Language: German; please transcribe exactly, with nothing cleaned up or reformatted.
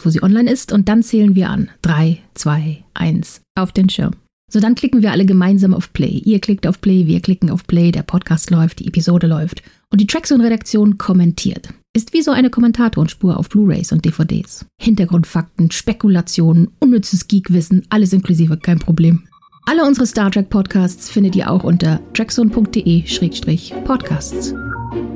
wo sie online ist und dann zählen wir an. drei, zwei, eins, auf den Schirm. So, dann klicken wir alle gemeinsam auf Play. Ihr klickt auf Play, wir klicken auf Play, der Podcast läuft, die Episode läuft und die Trackzone-Redaktion kommentiert. Ist wie so eine Kommentatorspur auf Blu-rays und D V Ds. Hintergrundfakten, Spekulationen, unnützes Geekwissen, alles inklusive, kein Problem. Alle unsere Star Trek Podcasts findet ihr auch unter trackzone punkt de slash podcasts.